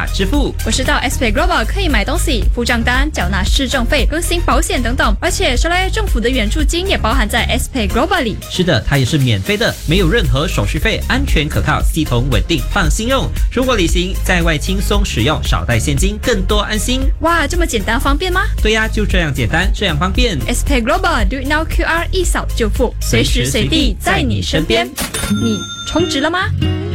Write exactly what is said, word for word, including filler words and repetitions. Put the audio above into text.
码支付。 我知道 S P Global 可以买东西、付账单、缴纳市政费、更新保险等等，而且收来政府的援助金也包含在 S P Global 里。 是的，它也是免费的，没有任何手续费，安全可靠，系统稳定，放心用。出国旅行在外轻松使用，少带现金，更多安心。 哇，这么简单方便吗？ 对呀，就这样简单，这样方便。 S P Global Do It Now Q R 一扫就付，随时随地在你身边。你充值了吗？